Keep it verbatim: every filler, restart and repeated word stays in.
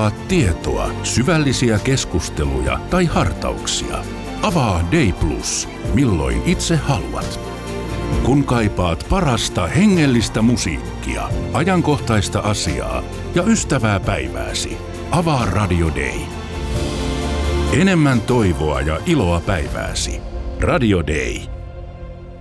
Kaipaat tietoa, syvällisiä keskusteluja tai hartauksia? Avaa Day Plus, milloin itse haluat. Kun kaipaat parasta hengellistä musiikkia, ajankohtaista asiaa ja ystävää päivääsi, avaa Radio Day. Enemmän toivoa ja iloa päivääsi. Radio Day.